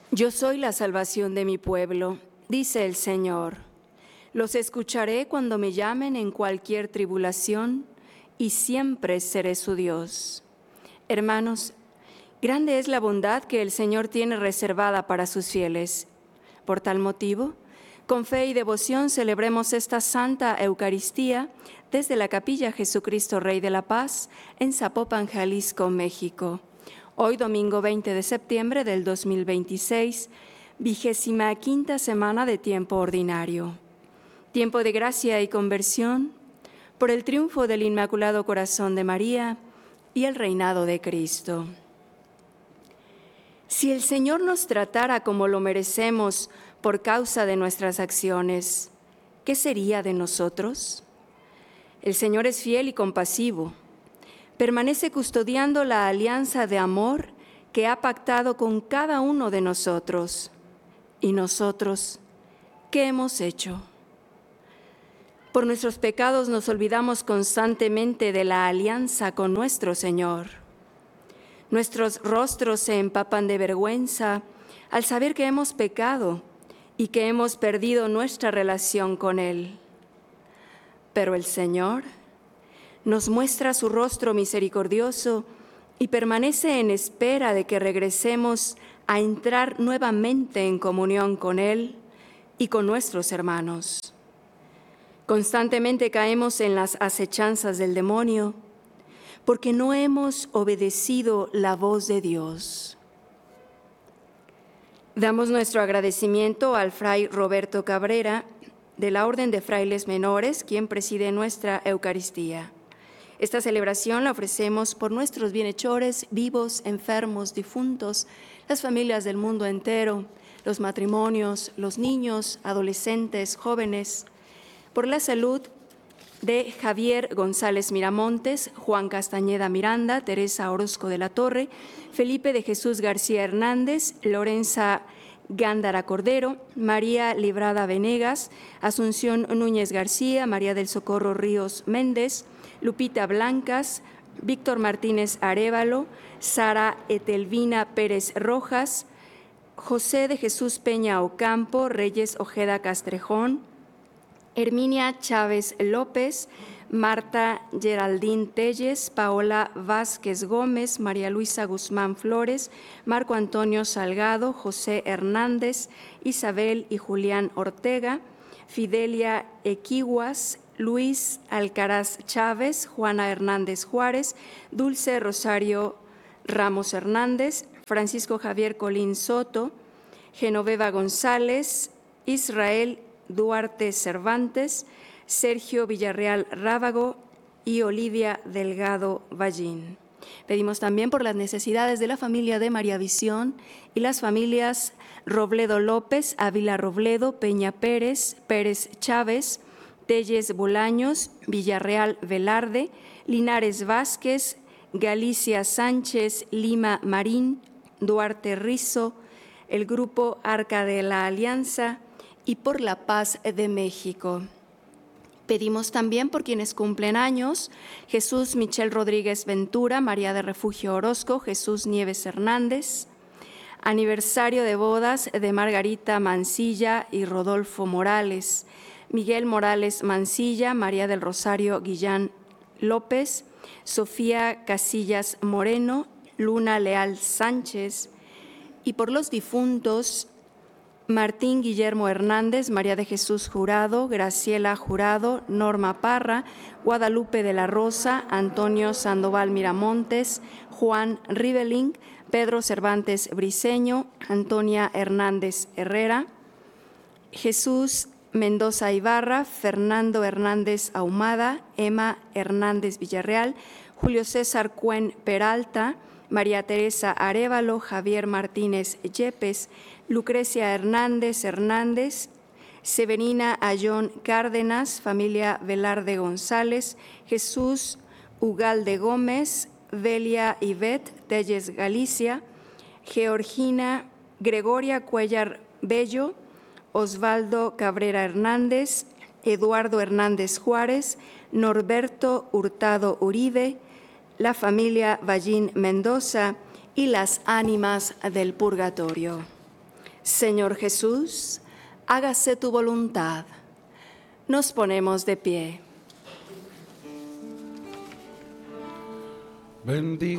Yo soy la salvación de mi pueblo, dice el Señor. Los escucharé cuando me llamen en cualquier tribulación y siempre seré su Dios. Hermanos, grande es la bondad que el Señor tiene reservada para sus fieles. Por tal motivo, con fe y devoción celebremos esta Santa Eucaristía desde la Capilla Jesucristo Rey de la Paz en Zapopan, Jalisco, México. Hoy, domingo 20 de septiembre del 2026, 25ª semana de tiempo ordinario. Tiempo de gracia y conversión por el triunfo del Inmaculado Corazón de María y el reinado de Cristo. Si el Señor nos tratara como lo merecemos por causa de nuestras acciones, ¿qué sería de nosotros? El Señor es fiel y compasivo. Permanece custodiando la alianza de amor que ha pactado con cada uno de nosotros. ¿Y nosotros qué hemos hecho? Por nuestros pecados nos olvidamos constantemente de la alianza con nuestro Señor. Nuestros rostros se empapan de vergüenza al saber que hemos pecado y que hemos perdido nuestra relación con Él. Pero el Señor nos muestra su rostro misericordioso y permanece en espera de que regresemos a entrar nuevamente en comunión con Él y con nuestros hermanos. Constantemente caemos en las acechanzas del demonio porque no hemos obedecido la voz de Dios. Damos nuestro agradecimiento al Fray Roberto Cabrera de la Orden de Frailes Menores, quien preside nuestra Eucaristía. Esta celebración la ofrecemos por nuestros bienhechores, vivos, enfermos, difuntos, las familias del mundo entero, los matrimonios, los niños, adolescentes, jóvenes, por la salud de Javier González Miramontes, Juan Castañeda Miranda, Teresa Orozco de la Torre, Felipe de Jesús García Hernández, Lorenza Gándara Cordero, María Librada Venegas, Asunción Núñez García, María del Socorro Ríos Méndez, Lupita Blancas, Víctor Martínez Arévalo, Sara Etelvina Pérez Rojas, José de Jesús Peña Ocampo, Reyes Ojeda Castrejón, Herminia Chávez López, Marta Geraldín Telles, Paola Vázquez Gómez, María Luisa Guzmán Flores, Marco Antonio Salgado, José Hernández, Isabel y Julián Ortega, Fidelia Equiguas, Luis Alcaraz Chávez, Juana Hernández Juárez, Dulce Rosario Ramos Hernández, Francisco Javier Colín Soto, Genoveva González, Israel Duarte Cervantes, Sergio Villarreal Rábago y Olivia Delgado Vallín. Pedimos también por las necesidades de la familia de María Visión y las familias Robledo López, Ávila Robledo, Peña Pérez, Pérez Chávez, Telles Bolaños, Villarreal Velarde, Linares Vázquez, Galicia Sánchez, Lima Marín, Duarte Rizo, el Grupo Arca de la Alianza y por la paz de México. Pedimos también por quienes cumplen años: Jesús Michel Rodríguez Ventura, María de Refugio Orozco, Jesús Nieves Hernández. Aniversario de bodas de Margarita Mancilla y Rodolfo Morales, Miguel Morales Mancilla, María del Rosario Guillán López, Sofía Casillas Moreno, Luna Leal Sánchez. Y por los difuntos: Martín Guillermo Hernández, María de Jesús Jurado, Graciela Jurado, Norma Parra, Guadalupe de la Rosa, Antonio Sandoval Miramontes, Juan Riveling, Pedro Cervantes Briceño, Antonia Hernández Herrera, Jesús Mendoza Ibarra, Fernando Hernández Ahumada, Emma Hernández Villarreal, Julio César Cuen Peralta, María Teresa Arévalo, Javier Martínez Yepes, Lucrecia Hernández Hernández, Severina Ayón Cárdenas, familia Velarde González, Jesús Ugalde Gómez, Velia Ivette Telles Galicia, Georgina Gregoria Cuellar Bello, Osvaldo Cabrera Hernández, Eduardo Hernández Juárez, Norberto Hurtado Uribe, la familia Vallín Mendoza y las ánimas del purgatorio. Señor Jesús, hágase tu voluntad. Nos ponemos de pie. Bendiga